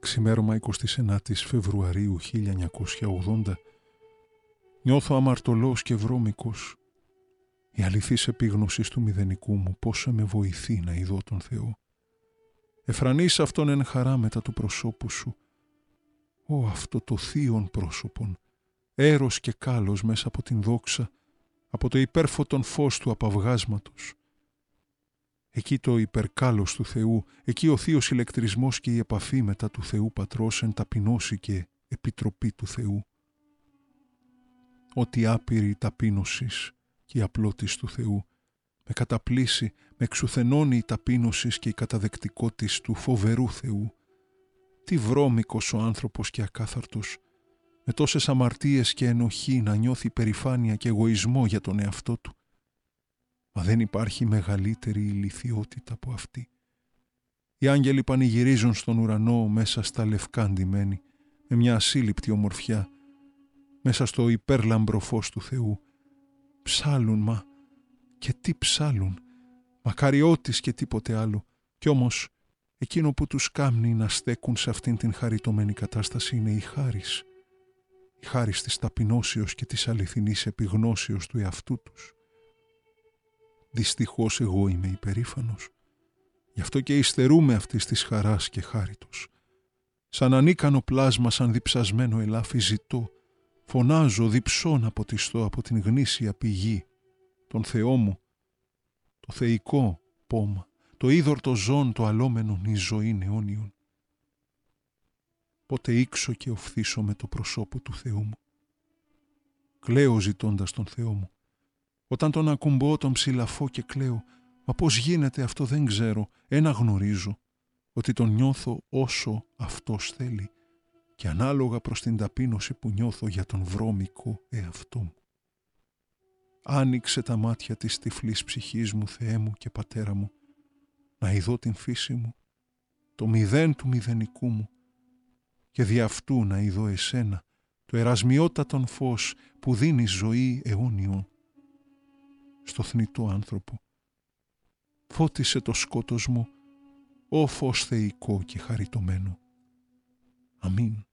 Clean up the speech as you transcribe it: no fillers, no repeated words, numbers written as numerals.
Ξημέρωμα 29 Φεβρουαρίου 1980. Νιώθω αμαρτωλός και βρώμικος. Η αληθής επίγνωση του μηδενικού μου πόσο με βοηθεί να ειδώ τον Θεό. Εφρανείς αυτόν εν χαρά μετά του προσώπου σου. Ω αυτό το θείον πρόσωπον, έρος και κάλος μέσα από την δόξα, από το υπέρφωτον φως του απαυγάσματος. Εκεί το υπερκάλος του Θεού, εκεί ο θείος ηλεκτρισμός και η επαφή μετά του Θεού Πατρός εν ταπεινώση και επιτροπή του Θεού. Ότι άπειρη ταπείνωσης και η απλότης του Θεού με καταπλήσει, με εξουθενώνει η ταπείνωσης και η καταδεκτικότης του φοβερού Θεού. Τι βρώμικος ο άνθρωπος και ακάθαρτος, με τόσες αμαρτίες και ενοχή να νιώθει περηφάνεια και εγωισμό για τον εαυτό του. Μα δεν υπάρχει μεγαλύτερη ηλιθιότητα από αυτή. Οι άγγελοι πανηγυρίζουν στον ουρανό μέσα στα λευκά ντυμένοι, με μια ασύλληπτη ομορφιά, μέσα στο υπέρλαμπρο φως του Θεού. Ψάλουν, μα και τι ψάλουν, μακαριώτης και τίποτε άλλο. Κι όμως εκείνο που τους κάμνει να στέκουν σε αυτήν την χαριτωμένη κατάσταση είναι η χάρις. Η χάρις της ταπεινώσεως και της αληθινής επιγνώσεως του εαυτού τους. Δυστυχώς εγώ είμαι υπερήφανος. Γι' αυτό και υστερούμε αυτής της χαράς και χάριτος. Σαν ανίκανο πλάσμα, σαν διψασμένο ελάφι ζητώ, φωνάζω, διψώ να ποτιστώ από την γνήσια πηγή, τον Θεό μου, το θεϊκό πόμα, το είδωρτο ζών, το αλόμενον εις ζωήν αιώνιον. Πότε ήξω και οφθήσω με το προσώπο του Θεού μου. Κλαίω ζητώντας τον Θεό μου. Όταν τον ακουμπώ, τον ψηλαφώ και κλαίω. Μα πώς γίνεται αυτό δεν ξέρω, ένα γνωρίζω, ότι τον νιώθω όσο αυτός θέλει και ανάλογα προς την ταπείνωση που νιώθω για τον βρώμικο εαυτό μου. Άνοιξε τα μάτια της τυφλής ψυχής μου, Θεέ μου και Πατέρα μου, να ειδώ την φύση μου, το μηδέν του μηδενικού μου και δι' αυτού να ειδώ εσένα, το ερασμιότατον φως που δίνει ζωή αιώνιον στο θνητό άνθρωπο. Φώτισε το σκότος μου, ω φως θεϊκό και χαριτωμένο. Αμήν.